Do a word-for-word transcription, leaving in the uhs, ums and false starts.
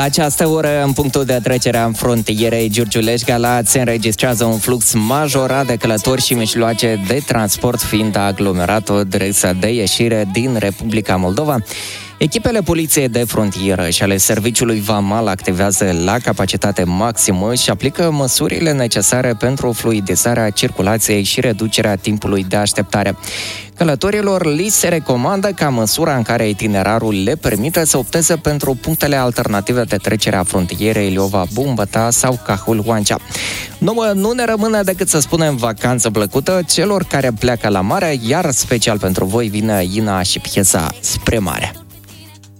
La această oră, în punctul de trecere a frontierei Giurgiulești-Galați, se înregistrează un flux majorat de călători și mijloace de transport, fiind aglomerat o direcție de ieșire din Republica Moldova. Echipele Poliției de Frontieră și ale Serviciului Vamal activează la capacitate maximă și aplică măsurile necesare pentru fluidizarea circulației și reducerea timpului de așteptare. Călătorilor li se recomandă, ca măsura în care itinerarul le permite, să opteze pentru punctele alternative de trecere a frontierei Leova-Bumbăta sau Cahul-Oancea. Nouă nu ne rămâne decât să spunem vacanță plăcută celor care pleacă la mare, iar special pentru voi vine Ina și piesa Spre Mare.